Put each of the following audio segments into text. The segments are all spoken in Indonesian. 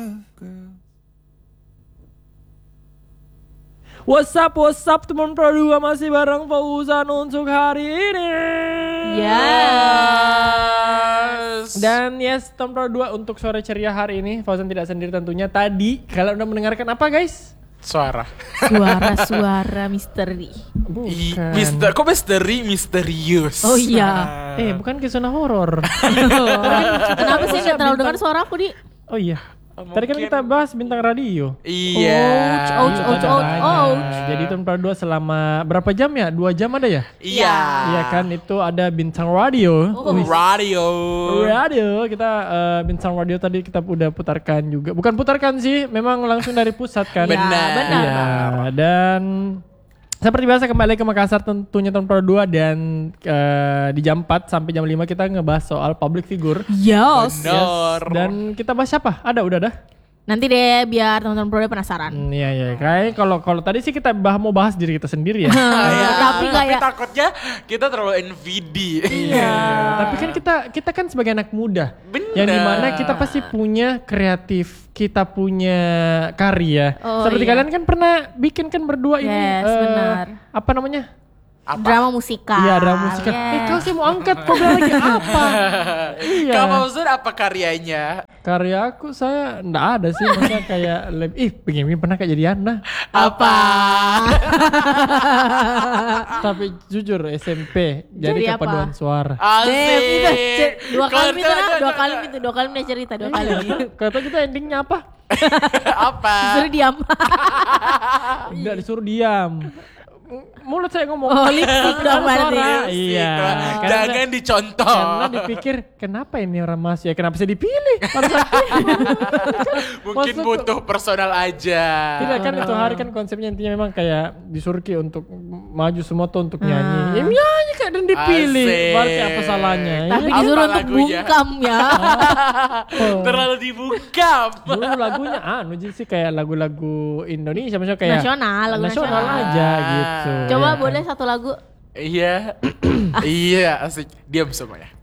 What's up teman Pro 2, masih bareng Fauzan untuk hari ini. Yes. Dan teman Pro 2 untuk sore ceria hari ini Fauzan tidak sendiri tentunya. Tadi kalian udah mendengarkan apa guys? Suara misteri. Bukan. Kok misteri misterius? Oh iya. Bukan kisah horor. Kenapa sih nggak terlalu dengar suara aku di? Oh iya. Tadi kan kita bahas bintang radio. Iya. Ouch. Jadi teman Pro 2 selama berapa jam ya? 2 jam ada ya? Iya. Iya kan, itu ada bintang radio. Radio. Kita bintang radio tadi kita udah putarkan juga. Bukan putarkan sih, memang langsung dari pusat kan. Benar. Iya. Dan seperti biasa kembali ke Makassar tentunya tahun Pro 2 dan di jam 4 sampai jam 5 kita ngebahas soal public figure. Yes. Benar. Dan kita bahas siapa? Udah dah. Nanti deh biar teman-teman Pro penasaran. Iya. Kayak kalau tadi sih kita mau bahas diri kita sendiri ya. Tapi kayak takutnya kita terlalu NVD. Iya. Tapi kan kita kan sebagai anak muda. Bener. Yang dimana kita pasti punya kreatif, kita punya karya. Seperti kalian kan pernah bikin kan berdua ini. benar. Apa namanya? drama musikal. Iya, drama musikal. Kau sih mau angkat, kau bilang lagi apa? Iya. Kamu maksud apa karyanya? Karya aku saya enggak ada sih, maksudnya kayak begini pernah kayak jadi Anda. Apa? Tapi jujur SMP jadi kepaduan suara. Asik. Dua kali minta cerita. Kata kita endingnya apa? Apa? Disuruh diam. Enggak disuruh diam. Mulut saya ngomong. Oh, lip-sync dong berarti. Iya. Jangan dicontoh. Karena dipikir kenapa ini orang Mas ya, kenapa saya dipilih? Mungkin butuh personal aja. Tidak kan itu hari kan konsepnya intinya memang kayak disuruh untuk maju semua tuh untuk nyanyi. Ya nyanyi kan dan dipilih. Asik. Berarti apa salahnya? Tapi Ya, disuruh Apa untuk lagunya? bungkam ya. Terlalu dibungkam. dulu lagunya jadi sih kayak lagu-lagu Indonesia maksudnya kayak lagu nasional aja gitu. Coba boleh satu lagu. Iya. Iya, asik. Diam semuanya.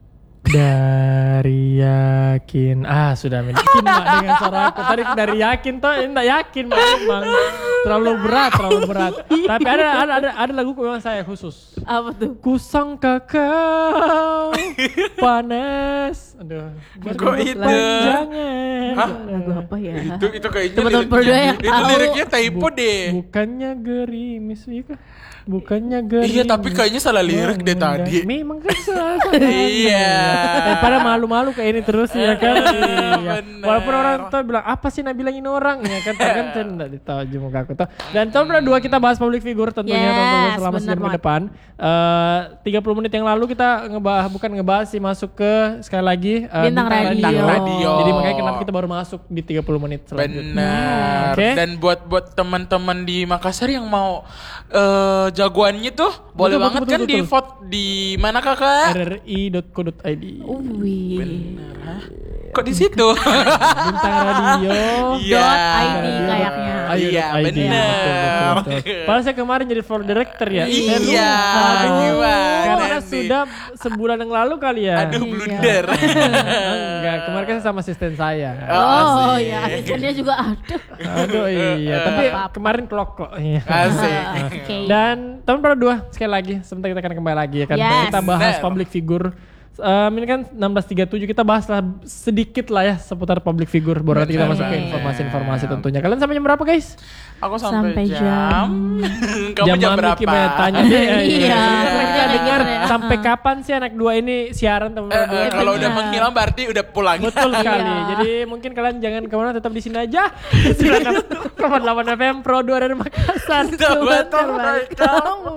Dari yakin sudah yakin Mak dengan suara aku tadi dari yakin toh enggak yakin Mak memang terlalu berat tapi ada lagu memang saya khusus. Apa tuh? Kusangka kau panas Kok itu? jangan Hah? Lagu apa ya? Itu kayaknya Teman-teman berdua yang itu tahu. liriknya typo deh. bukannya gerimis iya kah? Bukannya gerimis. Iya, tapi kayaknya salah lirik deh tadi. Memang kan salah. Iya. Daripada malu-malu kayak ini terus ya kan. Iya. Bener. Walaupun orang tua bilang apa sih bilang ini orang ya kan. Tapi kan saya enggak ditahu muka aku tuh. Dan tahun kedua kita bahas public figure tentunya selama sejam ke depan. 30 menit yang lalu kita ngebahas sih masuk ke sekali lagi Bintang radio. Oh. Jadi makanya kenapa kita baru masuk di 30 menit selanjutnya. Benar. Oke. Dan buat teman-teman di Makassar yang mau jagoannya tuh boleh banget kan di vote di mana Kakak? rri.co.id. Benar. Kok di situ? Bintang radio. Iya. .id kayaknya. Iya, benar. Padahal saya kemarin jadi floor director ya. Iya. Gimana Karena nih? sudah sebulan yang lalu kali ya. Aduh, blunder. Enggak, kemarin kan sama asisten saya. Oh iya, asistennya juga ada. Aduh iya, tapi kemarin klok kok. Iya. Asik. Oke. Dan tahun baru 2 sekali lagi, sebentar kita akan kembali lagi ya kan. Yes. Kita bahas Bener. public figure. Ini kan 1637 kita bahas lah sedikit lah ya seputar public figure. Baru nanti kita masuk ke informasi-informasi tentunya. Kalian sampai jam berapa guys? Aku sampai Sampai jam. Kamu jam berapa? Gimana tanya deh. Iya. Kita dengar sampai kapan sih anak dua ini siaran teman Kalau udah menghilang berarti udah pulang. Betul sekali. Iya. Jadi mungkin kalian jangan kemana, tetap di sini aja. 98 FM Pro 2 dari Makassar. Betul, betul.